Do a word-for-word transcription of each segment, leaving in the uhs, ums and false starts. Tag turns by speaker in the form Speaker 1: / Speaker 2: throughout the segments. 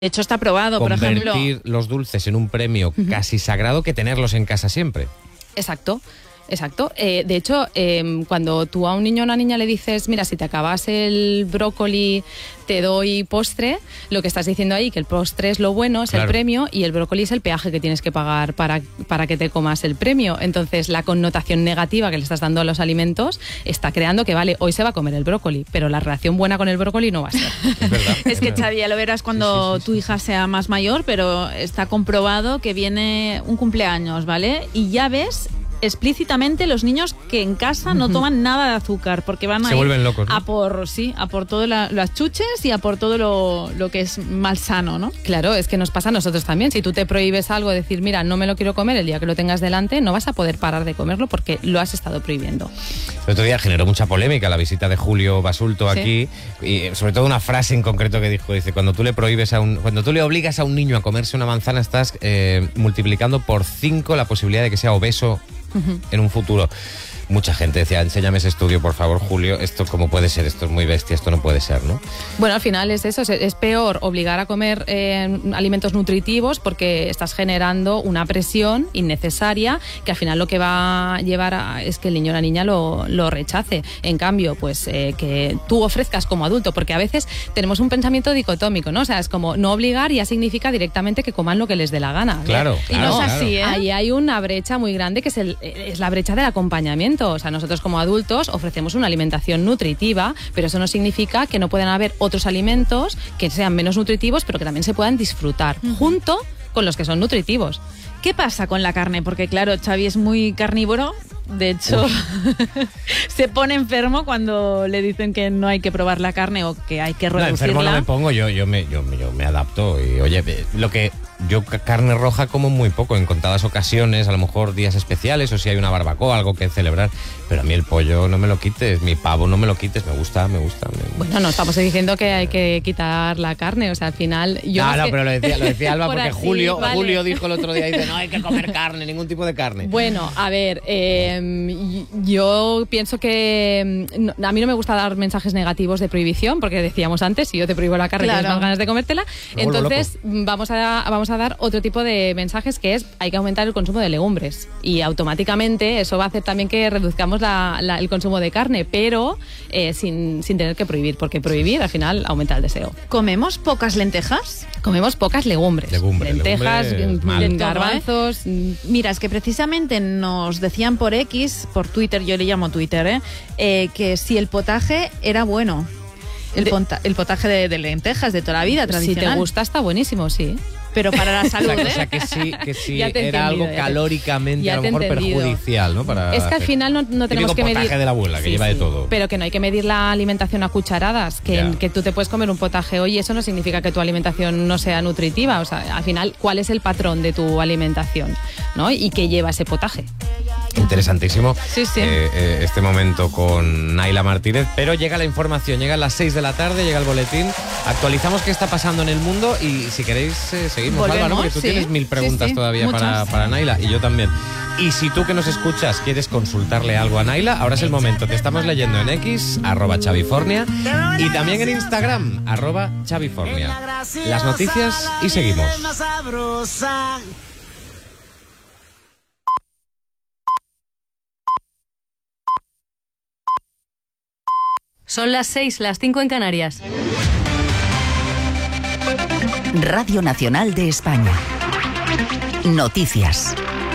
Speaker 1: De hecho, está probado, por ejemplo.
Speaker 2: Convertir los dulces en un premio uh-huh. casi sagrado que tenerlos en casa siempre.
Speaker 3: Exacto. Exacto. Eh, de hecho, eh, cuando tú a un niño o una niña le dices, mira, si te acabas el brócoli, te doy postre, lo que estás diciendo ahí, que el postre es lo bueno, es claro. el premio, y el brócoli es el peaje que tienes que pagar para, para que te comas el premio. Entonces, la connotación negativa que le estás dando a los alimentos está creando que, vale, hoy se va a comer el brócoli, pero la relación buena con el brócoli no va a ser.
Speaker 2: Es verdad.
Speaker 1: Es que, Xavi, ya lo verás cuando sí, sí, sí, tu hija sea más mayor, pero está comprobado que viene un cumpleaños, ¿vale? Y ya ves explícitamente los niños que en casa no toman nada de azúcar porque van a
Speaker 2: se
Speaker 1: ir
Speaker 2: vuelven locos, ¿no?
Speaker 1: a por sí a por todas la, las chuches y a por todo lo, lo que es malsano, ¿no?
Speaker 3: Claro, es que nos pasa a nosotros también. Si tú te prohíbes algo, decir, mira, no me lo quiero comer, el día que lo tengas delante no vas a poder parar de comerlo porque lo has estado prohibiendo.
Speaker 2: El otro día generó mucha polémica la visita de Julio Basulto ¿Sí? aquí, y sobre todo una frase en concreto que dijo, dice, cuando tú le prohíbes a un, cuando tú le obligas a un niño a comerse una manzana, estás eh, multiplicando por cinco la posibilidad de que sea obeso Uh-huh. en un futuro. Mucha gente decía, enséñame ese estudio, por favor, Julio, esto cómo puede ser, esto es muy bestia, esto no puede ser, ¿no?
Speaker 3: Bueno, al final es eso, es, es peor obligar a comer eh, alimentos nutritivos porque estás generando una presión innecesaria que al final lo que va a llevar a, es que el niño o la niña lo, lo rechace. En cambio, pues eh, que tú ofrezcas como adulto, porque a veces tenemos un pensamiento dicotómico, ¿no? O sea, es como no obligar ya significa directamente que coman lo que les dé la gana.
Speaker 2: Claro,
Speaker 3: y
Speaker 2: claro,
Speaker 3: no es
Speaker 2: claro.
Speaker 3: así, ¿eh? Ahí hay una brecha muy grande que es, el, es la brecha del acompañamiento. O sea, nosotros como adultos ofrecemos una alimentación nutritiva, pero eso no significa que no puedan haber otros alimentos que sean menos nutritivos, pero que también se puedan disfrutar, uh-huh. junto con los que son nutritivos.
Speaker 1: ¿Qué pasa con la carne? Porque claro, Xavi es muy carnívoro. De hecho, se pone enfermo cuando le dicen que no hay que probar la carne o que hay que reducirla.
Speaker 2: No, enfermo no me pongo, yo, yo, me, yo, yo me adapto. Y oye, lo que yo carne roja como muy poco, en contadas ocasiones, a lo mejor días especiales o si hay una barbacoa, algo que celebrar. Pero a mí el pollo no me lo quites, mi pavo no me lo quites, me gusta, me gusta. Me gusta.
Speaker 3: Bueno, no estamos diciendo que hay que quitar la carne, o sea, al final... Yo
Speaker 2: no, no,
Speaker 3: que...
Speaker 2: pero lo decía, lo decía Alba por porque así, Julio,
Speaker 3: vale.
Speaker 2: Julio dijo el otro día, dice, no hay que comer carne, ningún tipo de carne.
Speaker 3: Bueno, a ver, eh, yo pienso que no, a mí no me gusta dar mensajes negativos de prohibición, porque decíamos antes, si yo te prohíbo la carne, claro. tienes más ganas de comértela. Me Entonces vamos a, vamos a dar otro tipo de mensajes, que es hay que aumentar el consumo de legumbres y automáticamente eso va a hacer también que reduzcamos la, la, el consumo de carne, pero eh, sin, sin tener que prohibir, porque prohibir al final aumenta el deseo.
Speaker 1: ¿Comemos pocas lentejas?
Speaker 3: Comemos pocas legumbres.
Speaker 2: Legumbre,
Speaker 3: lentejas,
Speaker 2: legumbre,
Speaker 3: garbanzos.
Speaker 1: ¿eh? Mira, es que precisamente nos decían por X, por Twitter, yo le llamo Twitter, ¿eh? Eh, que si el potaje era bueno. El, de, pota, el potaje de, de lentejas de toda la vida, tradicional.
Speaker 3: Si te gusta, está buenísimo, sí.
Speaker 1: Pero para la salud,
Speaker 2: o sea,
Speaker 1: ¿eh?
Speaker 2: O sea, que sí, que sí era
Speaker 3: entendido,
Speaker 2: algo
Speaker 3: te,
Speaker 2: calóricamente a lo mejor
Speaker 3: entendido.
Speaker 2: perjudicial, ¿no? Para
Speaker 3: es que al final no, no tenemos que medir...
Speaker 2: potaje de la abuela, que sí, lleva
Speaker 3: sí,
Speaker 2: de todo.
Speaker 3: Pero que no hay que medir la alimentación a cucharadas, que, en, que tú te puedes comer un potaje hoy y eso no significa que tu alimentación no sea nutritiva. O sea, al final, ¿cuál es el patrón de tu alimentación, ¿no? Y qué lleva ese potaje.
Speaker 2: Interesantísimo
Speaker 3: sí, sí.
Speaker 2: Eh, eh, este momento con Naila Martínez, pero llega la información, llega a las seis de la tarde, llega el boletín, actualizamos qué está pasando en el mundo y si queréis eh, seguimos, Alba, ¿no? Porque tú sí. tienes mil preguntas sí, sí. todavía para, para Naila y yo también. Y si tú que nos escuchas quieres consultarle algo a Naila, ahora es el momento. Te estamos leyendo en X, arroba Xavifornia, y también en Instagram, arroba Xavifornia. Las noticias y seguimos.
Speaker 4: Son las seis, las cinco en Canarias.
Speaker 5: Radio Nacional de España. Noticias.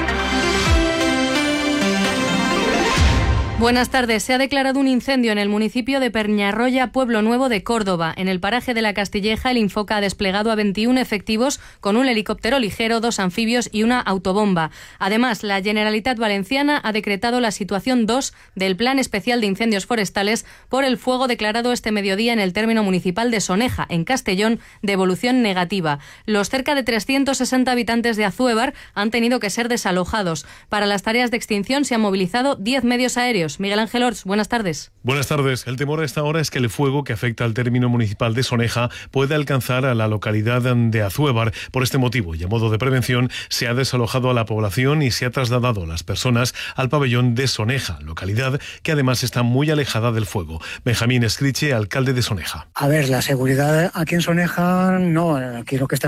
Speaker 4: Buenas tardes. Se ha declarado un incendio en el municipio de Peñarroya, Pueblo Nuevo de Córdoba. En el paraje de la Castilleja, el Infoca ha desplegado a veintiún efectivos con un helicóptero ligero, dos anfibios y una autobomba. Además, la Generalitat Valenciana ha decretado la situación dos del Plan Especial de Incendios Forestales por el fuego declarado este mediodía en el término municipal de Soneja, en Castellón, de evolución negativa. Los cerca de trescientos sesenta habitantes de Azuévar han tenido que ser desalojados. Para las tareas de extinción se han movilizado diez medios aéreos. incendios. Miguel Ángel Orts, buenas tardes.
Speaker 6: Buenas tardes. El temor a esta hora es que el fuego que afecta al término municipal de Soneja puede alcanzar a la localidad de Azuévar. Por este motivo y a modo de prevención se ha desalojado a la población y se ha trasladado a las personas al pabellón de Soneja, localidad que además está muy alejada del fuego. Benjamín Escriche, alcalde de Soneja.
Speaker 7: A ver, la seguridad aquí en Soneja no, aquí lo que está